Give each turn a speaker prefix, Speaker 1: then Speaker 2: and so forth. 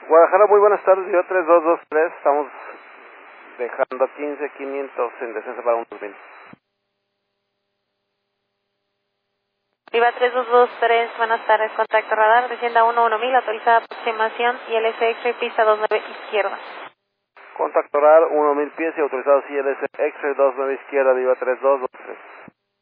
Speaker 1: Guadalajara, muy buenas tardes, yo 3223, estamos dejando 15,500 en descenso para 1,20.
Speaker 2: Viva 3223, buenas tardes, contacto radar, descienda 11000, autorizada aproximación, ILS X-ray, pista 29 izquierda.
Speaker 1: Contacto radar 1,000 pies y autorizado CLS X-ray 29 izquierda, Viva 3223.